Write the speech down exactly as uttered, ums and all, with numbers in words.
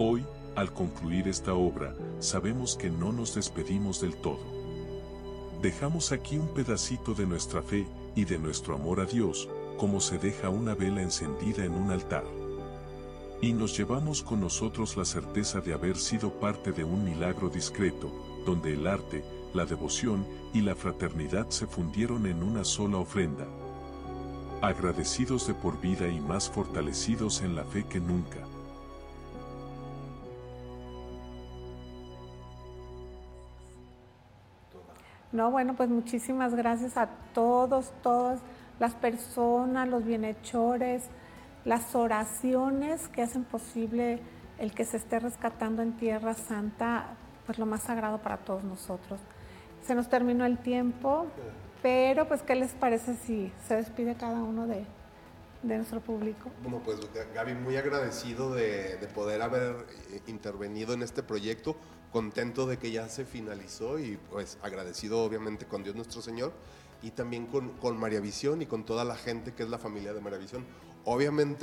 Hoy, al concluir esta obra, sabemos que no nos despedimos del todo. Dejamos aquí un pedacito de nuestra fe y de nuestro amor a Dios, como se deja una vela encendida en un altar. Y nos llevamos con nosotros la certeza de haber sido parte de un milagro discreto, donde el arte, la devoción y la fraternidad se fundieron en una sola ofrenda. Agradecidos de por vida y más fortalecidos en la fe que nunca. No, bueno, pues muchísimas gracias a todos, todas las personas, los bienhechores, las oraciones que hacen posible el que se esté rescatando en Tierra Santa, pues lo más sagrado para todos nosotros. Se nos terminó el tiempo, pero pues ¿qué les parece si se despide cada uno de, de nuestro público? Bueno, pues Gaby, muy agradecido de, de poder haber intervenido en este proyecto, contento de que ya se finalizó y pues agradecido obviamente con Dios nuestro Señor y también con, con María Visión y con toda la gente que es la familia de María Visión. Obviamente